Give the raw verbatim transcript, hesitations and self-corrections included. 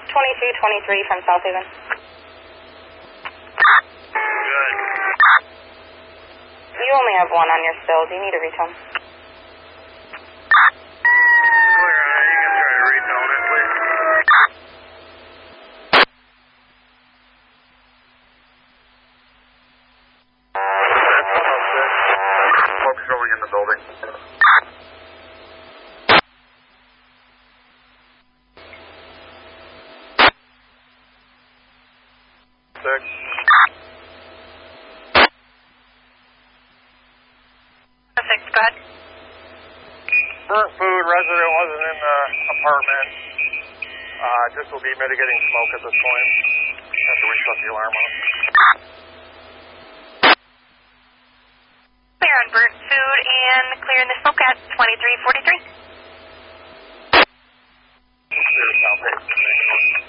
twenty-two twenty-three from South Haven. Good. You only have one on your still. Do you need a retone? Clear, uh, you can try to retone it, please. That's one oh six. Folks going in the building. Six. Six, go ahead. Burnt food, resident wasn't in the apartment. Uh, this will be mitigating smoke at this point. Have to reset the alarm on. Clear on burnt food and clear in the smoke at twenty-three forty-three.